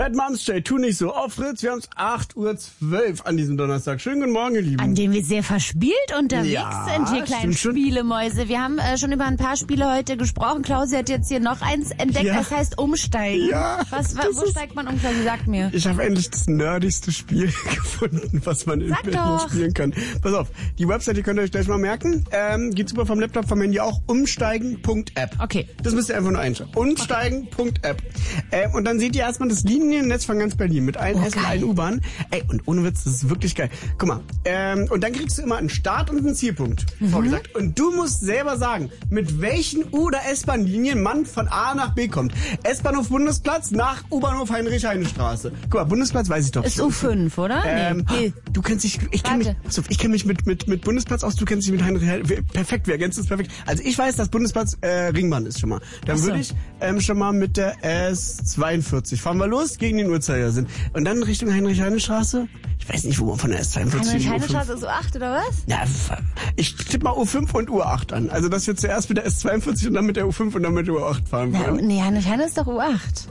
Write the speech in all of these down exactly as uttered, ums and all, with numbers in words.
Bad Moms Day, tu nicht so. Auf Fritz, wir haben es acht Uhr zwölf an diesem Donnerstag. Schönen guten Morgen, ihr Lieben. An dem wir sehr verspielt unterwegs Ja, sind, hier kleinen Spielemäuse. Wir haben äh, schon über ein paar Spiele heute gesprochen. Klausi hat jetzt hier noch eins entdeckt, Ja. das heißt Umsteigen. Ja, was, wa, das wo ist- steigt man um, Klausi? Sag mir. Ich habe endlich das nerdigste Spiel gefunden, was man in Sag Berlin doch. spielen kann. Pass auf, die Website, die könnt ihr euch gleich mal merken. Ähm, geht super vom Laptop, vom Handy auch. Umsteigen Punkt app. Okay. Das müsst ihr einfach nur einschreiben. Umsteigen Punkt app. Ähm, und dann seht ihr erstmal das Liniennetz von ganz Berlin mit allen Oh, S und geil. allen U-Bahnen. Ey, und ohne Witz, das ist wirklich geil. Guck mal, ähm, und dann kriegst du immer einen Start und einen Zielpunkt Mhm. vorgesagt. Und du musst selber sagen, mit welchen U- oder S-Bahn-Linien man von A nach B kommt. S-Bahnhof Bundesplatz nach U-Bahnhof Heinrich-Heine-Straße. Guck mal, Bundesplatz weiß ich doch. Ist U fünf, oder? Ähm, nee. Du kennst dich, ich kenne mich, Warte. pass auf, ich kenn mich mit, mit, mit Bundesplatz aus, du kennst dich mit Heinrich, Heine- perfekt, wir ergänzen es perfekt. Also ich weiß, dass Bundesplatz äh, Ringbahn ist schon mal. Dann Ach so. würde ich ähm, schon mal mit der S zweiundvierzig fahren wir los, gegen den Uhrzeigersinn. Und dann Richtung Heinrich-Heine-Straße. Ich weiß nicht, wo man von der S zweiundvierzig in die U fünf. Heinrich-Heine-Straße ist U acht, oder was? Ja, f- ich tippe mal U fünf und U acht an. Also dass wir zuerst mit der S zweiundvierzig und dann mit der U fünf und dann mit der U acht fahren Ja, können. nee, Heinrich-Heine ist doch U acht.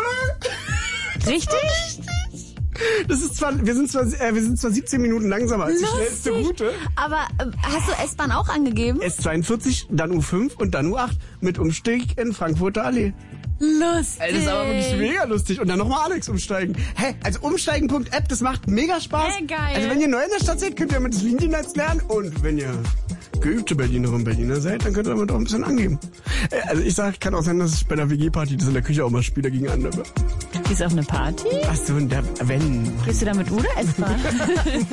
Richtig? Das ist zwar, wir sind zwar, äh, wir sind zwar siebzehn Minuten langsamer als die schnellste Lustig. Route. Aber äh, hast du S-Bahn auch angegeben? S zweiundvierzig, dann U fünf und dann U acht mit Umstieg in Frankfurter Allee. Lustig. Ey, das ist aber wirklich mega lustig. Und dann nochmal Alex umsteigen. Hä, also umsteigen Punkt app, das macht mega Spaß. Hey, geil. Also wenn ihr neu in der Stadt seid, könnt ihr mit das Liniennetz lernen. Und wenn ihr geübte Berlinerinnen und Berliner seid, dann könnt ihr damit auch ein bisschen angeben. Äh, Also ich sag, kann auch sein, dass ich bei der W G-Party das in der Küche auch mal spiele gegen andere. Gehst du auf eine Party? Ach so, und der, wenn... Gehst du da mit U oder S-Bahn?